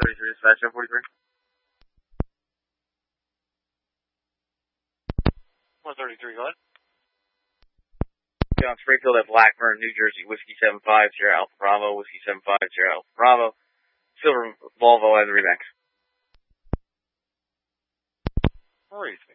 133, dispatch 1043. 133, go ahead. On Springfield at Blackburn, New Jersey, Whiskey 75, Sierra Alpha Bravo, Whiskey 75, Sierra Alpha Bravo, Silver Volvo as a Remax. Where is he?